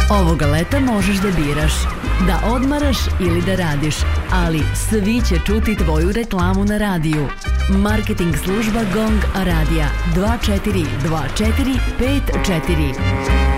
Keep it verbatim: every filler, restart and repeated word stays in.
Ovoga leta možeš da biraš, da odmaraš ili da radiš, ali svi će čuti tvoju reklamu na radiju. Marketing služba Gong Radija dva četiri dva četiri pet četiri.